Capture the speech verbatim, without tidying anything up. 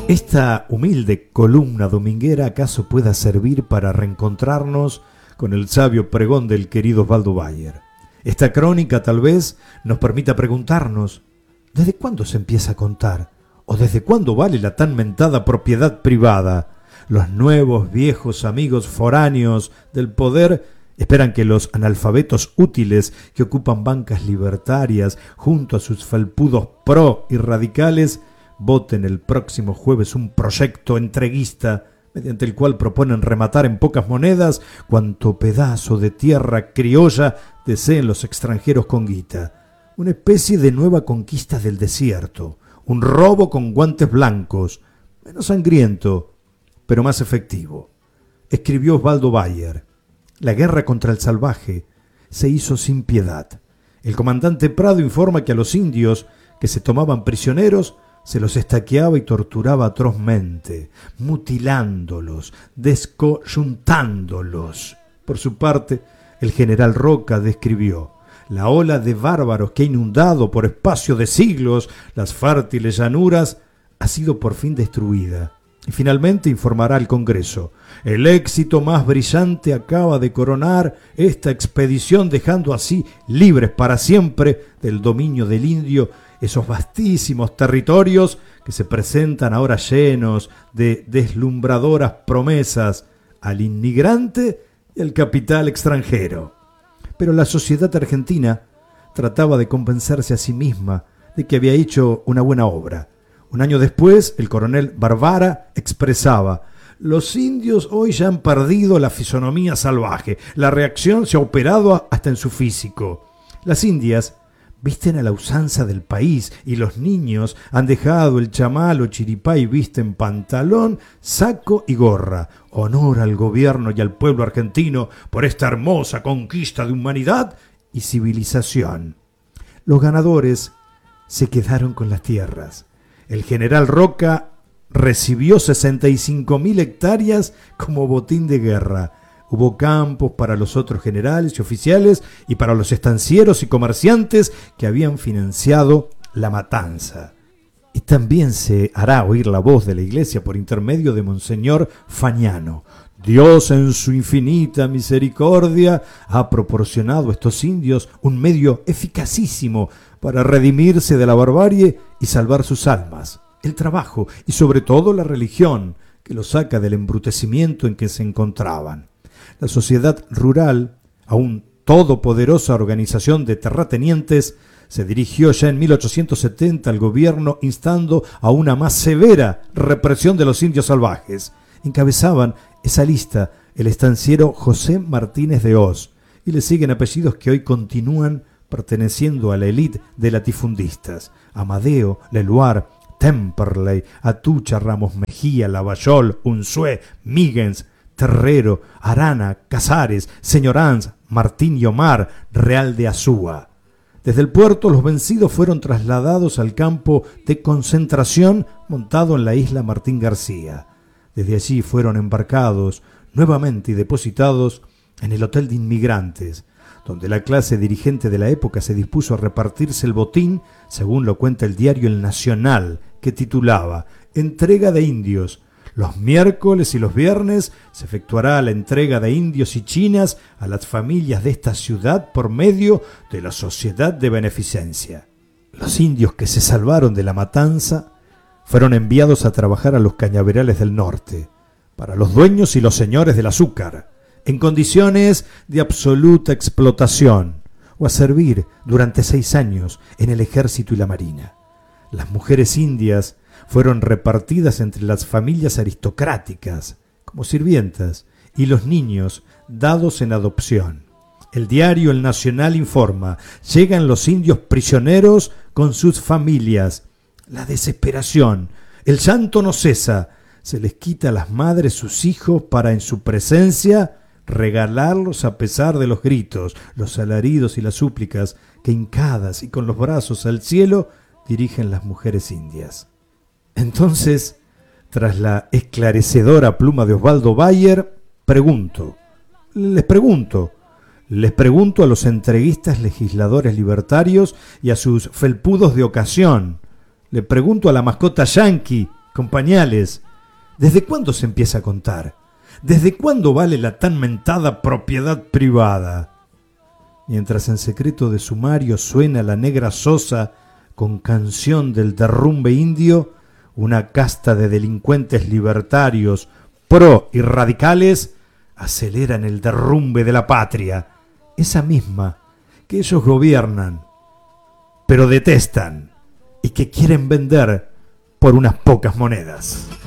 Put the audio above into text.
Esta humilde columna dominguera acaso pueda servir para reencontrarnos con el sabio pregón del querido Osvaldo Bayer. Esta crónica tal vez nos permita preguntarnos ¿desde cuándo se empieza a contar? ¿O desde cuándo vale la tan mentada propiedad privada? Los nuevos viejos amigos foráneos del poder esperan que los analfabetos útiles que ocupan bancas libertarias junto a sus felpudos pro y radicales voten el próximo jueves un proyecto entreguista mediante el cual proponen rematar en pocas monedas cuanto pedazo de tierra criolla deseen los extranjeros con guita. Una especie de nueva conquista del desierto, un robo con guantes blancos, menos sangriento, pero más efectivo. Escribió Osvaldo Bayer. La guerra contra el salvaje se hizo sin piedad. El comandante Prado informa que a los indios que se tomaban prisioneros se los estaqueaba y torturaba atrozmente, mutilándolos, descoyuntándolos. Por su parte, el general Roca describió la ola de bárbaros que ha inundado por espacio de siglos las fértiles llanuras ha sido por fin destruida. Y finalmente informará al Congreso: el éxito más brillante acaba de coronar esta expedición, dejando así libres para siempre del dominio del indio esos vastísimos territorios que se presentan ahora llenos de deslumbradoras promesas al inmigrante y al capital extranjero. Pero la sociedad argentina trataba de convencerse a sí misma de que había hecho una buena obra. Un año después, el coronel Barbara expresaba: los indios hoy ya han perdido la fisonomía salvaje, la reacción se ha operado hasta en su físico. Las indias visten a la usanza del país y los niños han dejado el chamal o chiripá y visten pantalón, saco y gorra. Honor al gobierno y al pueblo argentino por esta hermosa conquista de humanidad y civilización. Los ganadores se quedaron con las tierras. El general Roca recibió sesenta y cinco mil hectáreas como botín de guerra. Hubo campos para los otros generales y oficiales y para los estancieros y comerciantes que habían financiado la matanza. Y también se hará oír la voz de la Iglesia por intermedio de Monseñor Fagnano. Dios en su infinita misericordia ha proporcionado a estos indios un medio eficacísimo para redimirse de la barbarie y salvar sus almas. El trabajo y sobre todo la religión que los saca del embrutecimiento en que se encontraban. La sociedad rural, aún todopoderosa organización de terratenientes, se dirigió ya en mil ochocientos setenta al gobierno instando a una más severa represión de los indios salvajes. Encabezaban esa lista el estanciero José Martínez de Hoz, y le siguen apellidos que hoy continúan perteneciendo a la élite de latifundistas: Amadeo, Leluar, Temperley, Atucha, Ramos Mejía, Lavallol, Unzué, Míguez, Terrero, Arana, Casares, Señoranz, Martín y Omar, Real de Azúa. Desde el puerto los vencidos fueron trasladados al campo de concentración montado en la isla Martín García. Desde allí fueron embarcados nuevamente y depositados en el Hotel de Inmigrantes, donde la clase dirigente de la época se dispuso a repartirse el botín, según lo cuenta el diario El Nacional, que titulaba Entrega de indios. Los miércoles y los viernes se efectuará la entrega de indios y chinas a las familias de esta ciudad por medio de la Sociedad de Beneficencia. Los indios que se salvaron de la matanza fueron enviados a trabajar a los cañaverales del norte, para los dueños y los señores del azúcar, en condiciones de absoluta explotación, o a servir durante seis años en el ejército y la marina. Las mujeres indias fueron repartidas entre las familias aristocráticas como sirvientas y los niños dados en adopción. El diario El Nacional informa: llegan los indios prisioneros con sus familias. La desesperación, el llanto no cesa. Se les quita a las madres sus hijos para en su presencia regalarlos a pesar de los gritos, los alaridos y las súplicas que hincadas y con los brazos al cielo dirigen las mujeres indias. Entonces, tras la esclarecedora pluma de Osvaldo Bayer, pregunto, les pregunto, les pregunto a los entreguistas legisladores libertarios y a sus felpudos de ocasión, le pregunto a la mascota yanqui Compañales, ¿desde cuándo se empieza a contar? ¿Desde cuándo vale la tan mentada propiedad privada? Mientras en secreto de sumario suena la negra sosa con canción del derrumbe indio, una casta de delincuentes libertarios, pro y radicales, aceleran el derrumbe de la patria, esa misma que ellos gobiernan, pero detestan y que quieren vender por unas pocas monedas.